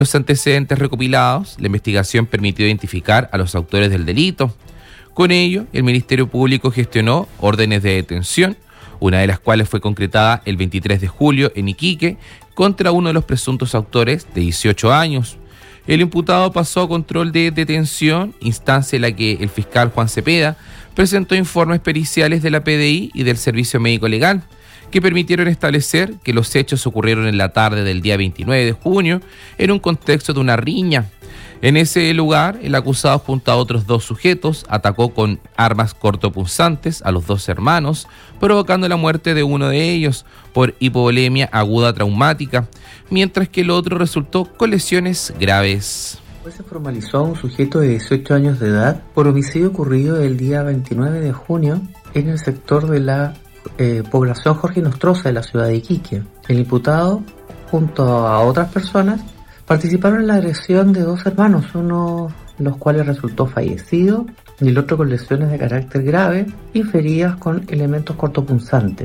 Los antecedentes recopilados, la investigación permitió identificar a los autores del delito. Con ello, el Ministerio Público gestionó órdenes de detención, una de las cuales fue concretada el 23 de julio en Iquique contra uno de los presuntos autores de 18 años. El imputado pasó a control de detención, instancia en la que el fiscal Juan Cepeda presentó informes periciales de la PDI y del Servicio Médico Legal, que permitieron establecer que los hechos ocurrieron en la tarde del día 29 de junio en un contexto de una riña. En ese lugar, el acusado junto a otros dos sujetos atacó con armas cortopunzantes a los dos hermanos, provocando la muerte de uno de ellos por hipovolemia aguda traumática, mientras que el otro resultó con lesiones graves. Se formalizó a un sujeto de 18 años de edad por homicidio ocurrido el día 29 de junio en el sector de la población Jorge Nostroza de la ciudad de Iquique. El imputado, junto a otras personas, participaron en la agresión de dos hermanos, uno de los cuales resultó fallecido y el otro con lesiones de carácter grave y feridas con elementos cortopunzantes.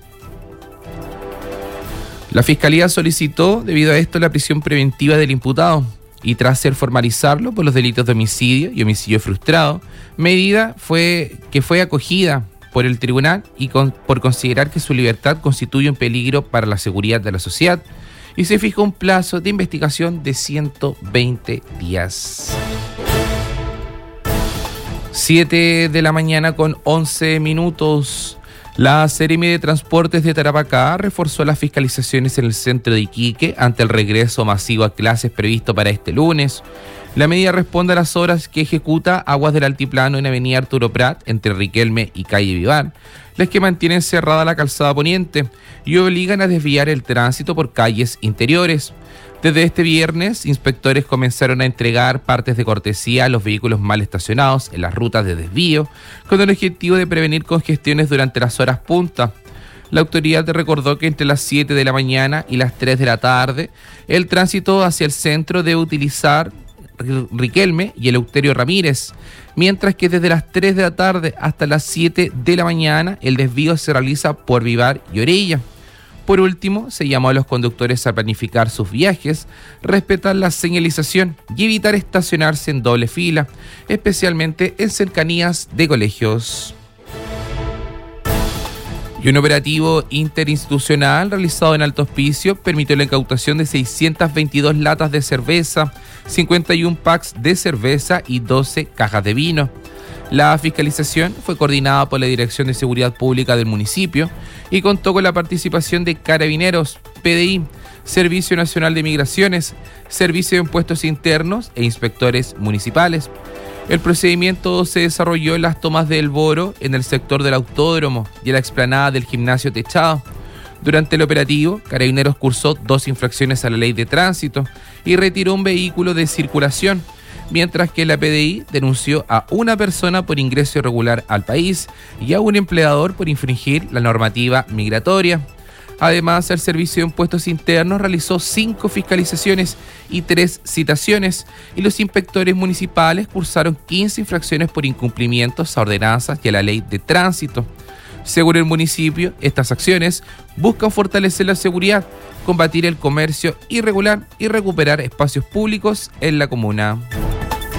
La Fiscalía solicitó, debido a esto, la prisión preventiva del imputado y tras ser formalizarlo por los delitos de homicidio y homicidio frustrado, medida que fue acogida por el tribunal y por considerar que su libertad constituye un peligro para la seguridad de la sociedad, y se fijó un plazo de investigación de 120 días. 7 de la mañana con 11 minutos. La Seremi de Transportes de Tarapacá reforzó las fiscalizaciones en el centro de Iquique ante el regreso masivo a clases previsto para este lunes. La medida responde a las obras que ejecuta Aguas del Altiplano en Avenida Arturo Prat, entre Riquelme y Calle Vivar, las que mantienen cerrada la calzada poniente y obligan a desviar el tránsito por calles interiores. Desde este viernes, inspectores comenzaron a entregar partes de cortesía a los vehículos mal estacionados en las rutas de desvío, con el objetivo de prevenir congestiones durante las horas punta. La autoridad recordó que entre las 7 de la mañana y las 3 de la tarde, el tránsito hacia el centro debe utilizar Riquelme y Eleuterio Ramírez, mientras que desde las 3 de la tarde hasta las 7 de la mañana el desvío se realiza por Vivar y Orella. Por último, se llamó a los conductores a planificar sus viajes, respetar la señalización y evitar estacionarse en doble fila, especialmente en cercanías de colegios. Y un operativo interinstitucional realizado en Alto Hospicio permitió la incautación de 622 latas de cerveza, 51 packs de cerveza y 12 cajas de vino. La fiscalización fue coordinada por la Dirección de Seguridad Pública del municipio y contó con la participación de Carabineros, PDI, Servicio Nacional de Migraciones, Servicio de Impuestos Internos e inspectores municipales. El procedimiento se desarrolló en las tomas de El Boro, en el sector del autódromo y en la explanada del gimnasio techado. Durante el operativo, Carabineros cursó 2 infracciones a la ley de tránsito y retiró un vehículo de circulación, mientras que la PDI denunció a una persona por ingreso irregular al país y a un empleador por infringir la normativa migratoria. Además, el Servicio de Impuestos Internos realizó 5 fiscalizaciones y 3 citaciones, y los inspectores municipales cursaron 15 infracciones por incumplimientos a ordenanzas y a la ley de tránsito. Según el municipio, estas acciones buscan fortalecer la seguridad, combatir el comercio irregular y recuperar espacios públicos en la comuna.